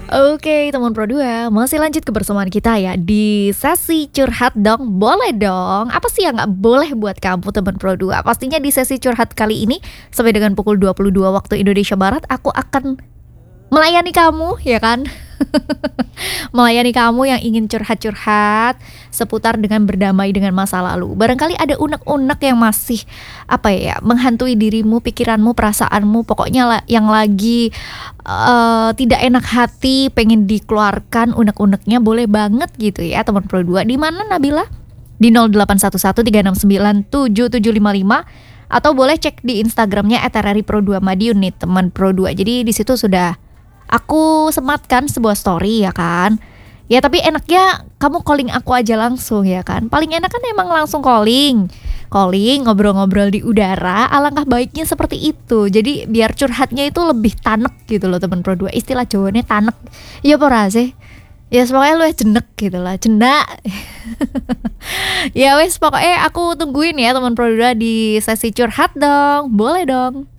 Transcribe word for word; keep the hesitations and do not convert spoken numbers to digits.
Oke, teman Pro dua, masih lanjut kebersamaan kita ya di sesi curhat dong, boleh dong. Apa sih yang nggak boleh buat kamu teman Pro dua? Pastinya di sesi curhat kali ini sampai dengan pukul dua puluh dua waktu Indonesia Barat aku akan melayani kamu, ya kan? Melayani kamu yang ingin curhat-curhat seputar dengan berdamai dengan masa lalu. Barangkali ada unek-unek yang masih apa ya, menghantui dirimu, pikiranmu, perasaanmu, pokoknya la yang lagi, eee, tidak enak hati, pengen dikeluarkan unek-uneknya, boleh banget gitu ya teman Pro dua. Di mana Nabila? Di nol delapan satu satu tiga enam sembilan tujuh tujuh lima lima atau boleh cek di Instagramnya et r r i pro dua madiun nih teman Pro dua. Jadi di situ sudah aku sematkan sebuah story ya kan. Ya tapi enaknya kamu calling aku aja langsung ya kan. Paling enak kan emang langsung calling. Calling, ngobrol-ngobrol di udara, alangkah baiknya seperti itu. Jadi biar curhatnya itu lebih tanek gitu loh teman Pro dua. Istilah Jawanya tanek. Iya apa ora sih? Ya pokoknya lu jenek gitu lah, cendak. Ya wes pokoknya aku tungguin ya teman Pro dua di sesi curhat dong. Boleh dong.